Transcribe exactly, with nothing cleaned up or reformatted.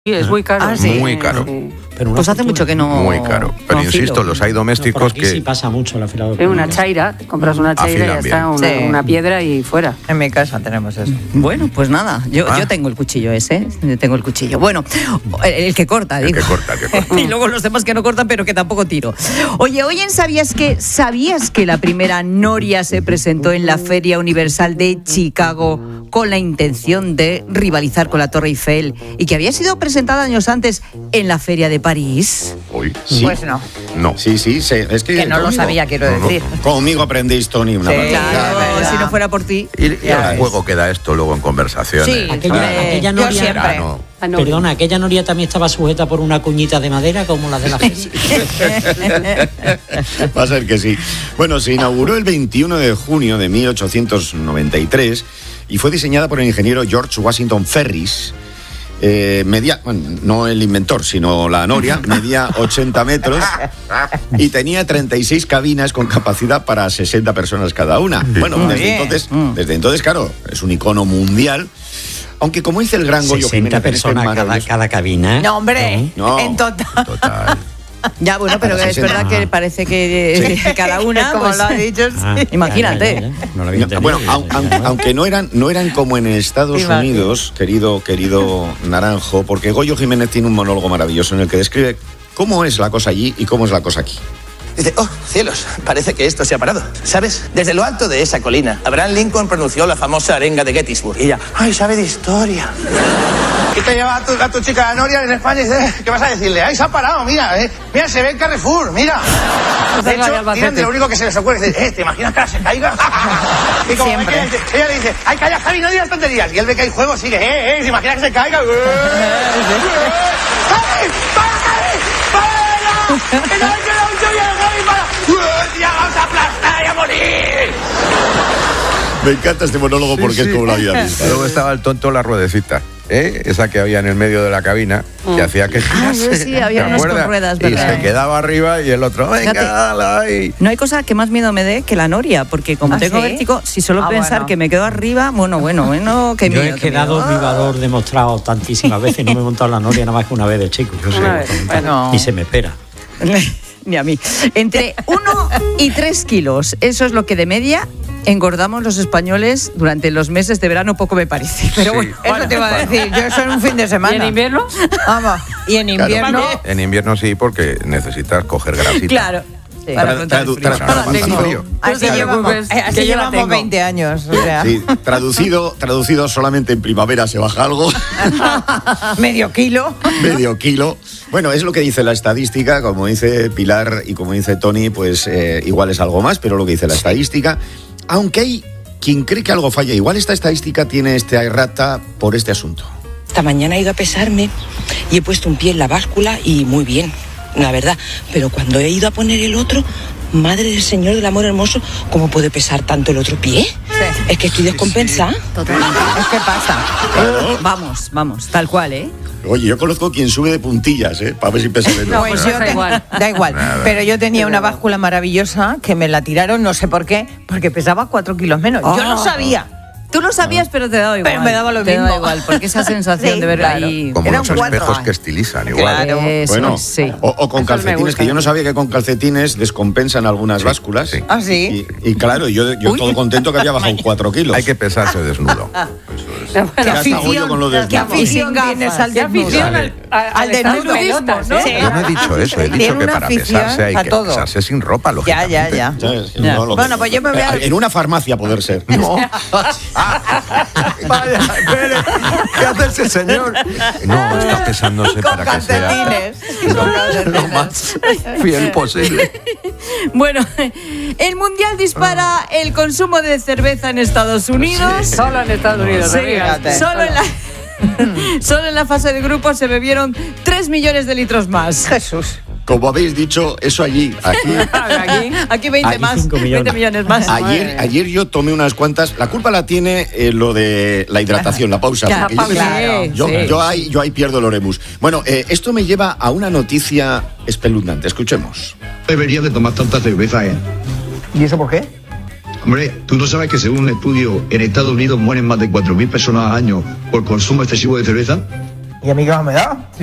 Sí, es muy caro. Ah, ¿sí? Muy caro. Sí. Pero pues hace mucho que no. Muy caro. Pero no insisto, filo. los hay domésticos no, por aquí que. sí pasa mucho la fila de Es una chaira, te compras una chaira y ya Afilan está, bien. una, Sí. una piedra y fuera. En mi casa tenemos eso. Bueno, pues nada, yo, Ah. yo tengo el cuchillo ese, yo tengo el cuchillo. Bueno, el, el que corta, El digo. que corta, el que corta. Y luego los demás que no cortan, pero que tampoco tiro. Oye, hoy en ¿Sabías que sabías que la primera noria se presentó en la Feria Universal de Chicago con la intención de rivalizar con la Torre Eiffel y que había sido presentada años antes en la Feria de París? Uy, Sí. Pues no. no. Sí, sí, sí, es que... Que no lo conmigo- sabía, quiero No, no. decir. Conmigo aprendéis, Tony, una Sí, barbaridad. claro, ¿verdad? si no fuera por ti. Y, y Ya el ves. juego queda esto luego en conversaciones. Sí, Aquella- hombre, aquella yo noria- siempre. Ya no. Ah, no. Perdona, aquella noria también estaba sujeta por una cuñita de madera como la de la feria. Va a ser que sí. Bueno, se inauguró el veintiuno de junio de mil ochocientos noventa y tres y fue diseñada por el ingeniero George Washington Ferris. Eh, media, bueno, no el inventor, sino la noria, medía ochenta metros y tenía treinta y seis cabinas con capacidad para sesenta personas cada una. Bueno, Muy desde bien. entonces, desde entonces, claro, es un icono mundial. Aunque como dice el gran Goyo sesenta Jiménez en este personas cada, maravilloso- cada cabina. ¿eh? No, hombre, No. en total. Total. Ya, bueno, pero Para es sesenta. verdad que parece que Sí. cada una, Como pues, lo ha dicho, sí. Ah, Imagínate. ya, ya, ya. No lo había entendido. Bueno, au- au- Ya, ya. aunque no eran, no eran como en Estados Imagínate. Unidos, querido, querido Naranjo, porque Goyo Jiménez tiene un monólogo maravilloso en el que describe cómo es la cosa allí y cómo es la cosa aquí. Dice, oh, cielos, parece que esto se ha parado. ¿Sabes? Desde lo alto de esa colina, Abraham Lincoln pronunció la famosa arenga de Gettysburg. Y ella, ay, sabe de historia. ¿Qué te lleva a tu, a tu chica Noria en España? Y dice, ¿qué vas a decirle? Ay, se ha parado, mira, eh. Mira, se ve el Carrefour, mira. De Vaya hecho, Albacete. tiran de lo único que se les ocurre. Dice, eh, ¿te imaginas que ahora se caiga? Y como Siempre. ve que ella le dice, ay, calla, Javi, no digas tonterías. Y él ve que hay juego, sigue, eh, eh, ¿se imagina que se caiga? ¡Javi! ¡Para, Javi! ¡Para! ¡Que no hay que dar un choque a Javi! ¡Para! ¡Ya vamos a aplastar y a morir! Me encanta este monólogo porque Sí, es sí. como la vida misma. Luego estaba el tonto la ruedecita, ¿eh? Esa que había en el medio de la cabina, que hacía que girase. Ah, sí, había ¿te unas con acuerdas? ruedas, Y ¿verdad? se quedaba arriba y el otro, Fíjate. venga, ala, ahí. No hay cosa que más miedo me dé que la noria, porque como ¿Ah, tengo sí? vértigo, si solo Ah, pensar bueno. que me quedo arriba, bueno, bueno, bueno, qué Yo miedo. he qué quedado miedo. vivador demostrado tantísimas veces y no me he montado en la noria nada más que una vez de chico. Yo sé, Una vez, bueno. Y se me espera. Ni a mí. Entre uno y tres kilos, eso es lo que de media engordamos los españoles durante los meses de verano, poco me parece. Pero Sí. bueno, Eso te iba a decir, yo eso en un fin de ¿Y semana. en invierno? Vamos, y en Claro, invierno... en invierno sí, porque necesitas coger grasita. claro. Sí. Para Tra- contar el tradu- frío. tra- Ahora aguanta el tengo. frío. Así No te llevamos, preocupes, eh, así que yo la llevamos tengo. veinte años. O sea, Sí, traducido, traducido solamente en primavera se baja algo, medio kilo. medio kilo. Bueno, es lo que dice la estadística, como dice Pilar y como dice Tony, pues eh, igual es algo más, pero lo que dice la estadística, aunque hay quien cree que algo falla, igual esta estadística tiene este errata por este asunto. Esta mañana he ido a pesarme y he puesto un pie en la báscula y muy bien, la verdad. Pero cuando he ido a poner el otro, madre del Señor del Amor Hermoso, ¿cómo puede pesar tanto el otro pie? Es que estoy descompensada. Totalmente. Es que pasa. Vamos, vamos, tal cual, ¿eh? Oye, yo conozco quien sube de puntillas, ¿eh? Para ver si pesa menos. No, Pues pues yo pasa te- igual. Da igual. Nada. Pero yo tenía Sí, una verdad. báscula maravillosa que me la tiraron, no sé por qué, porque pesaba cuatro kilos menos. Yo Ah. no sabía. Tú lo sabías, pero te daba igual. Pero me daba lo te mismo. daba igual, porque esa sensación Sí, de ver claro. ahí... Como Eran los cuatro espejos años. que estilizan, igual. Claro. Eso, Bueno, sí. o, o con Esos me calcetines, gustan. que yo no sabía que con calcetines descompensan algunas básculas. sí. ¿Ah, sí? Y, y claro, yo, yo Uy. todo contento que había bajado cuatro kilos. Hay que pesarse desnudo. Bueno, Ya está Goyo con lo ¿Qué desnudo. afición gafas. tienes al qué desnudo? afición al, a- Al al estar en desnudo. pelotas, ¿no? ¿eh? Sí. Yo no he dicho eso, he Tiene dicho que una para afición pesarse hay a que todo. pesarse sin ropa, Ya, lógicamente. ya, ya. ¿Sabes? Ya. No, lo- Bueno, pues yo me voy a- En una farmacia, a poder ser. No. Vaya, espere, ¿qué hace ese señor? No, está pesándose Con para que sea calcetines. Con lo calcetines. más fiel posible. Bueno, el Mundial dispara el consumo de cerveza en Estados Unidos. Solo en Estados Unidos, Sí, no digas. fíjate. solo en la... Solo en la fase de grupos se bebieron tres millones de litros más. Jesús. Como habéis dicho, eso allí, aquí. Aquí, aquí veinte Aquí más, cinco millones. veinte millones más. Ayer, ayer yo tomé unas cuantas. La culpa la tiene eh, lo de la hidratación, la pausa. Ya, porque yo- claro, yo, sí. yo ahí, yo ahí pierdo el oremus. Bueno, eh, esto me lleva a una noticia espeluznante. Escuchemos. Debería de tomar tanta cerveza, ¿eh? ¿Y eso por qué? Hombre, ¿tú no sabes que según un estudio en Estados Unidos mueren más de cuatro mil personas al año por consumo excesivo de cerveza? ¿Y a mí qué más me da?